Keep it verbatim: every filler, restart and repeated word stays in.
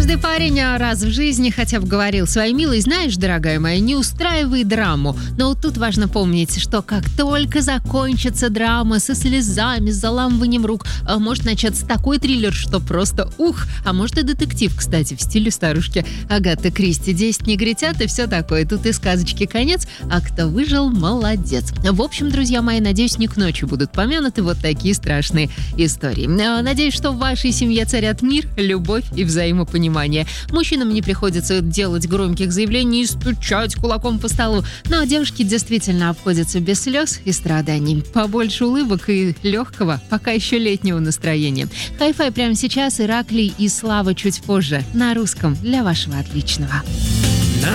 Каждый парень раз в жизни хотя бы говорил своей милой: знаешь, дорогая моя, не устраивай драму. Но вот тут важно помнить, что как только закончится драма со слезами, с заламыванием рук, может начаться такой триллер, что просто ух, а может и детектив, кстати, в стиле старушки Агаты Кристи. Десять негритят и все такое. Тут и сказочки конец, а кто выжил, молодец. В общем, друзья мои, надеюсь, не к ночи будут помянуты вот такие страшные истории. Надеюсь, что в вашей семье царят мир, любовь и взаимопонимание. Мужчинам не приходится делать громких заявлений и стучать кулаком по столу. Ну а девушки действительно обходятся без слез и страданий. Побольше улыбок и легкого, пока еще летнего настроения. Хай-фай прямо сейчас, Ираклий и Слава чуть позже. На русском для вашего отличного.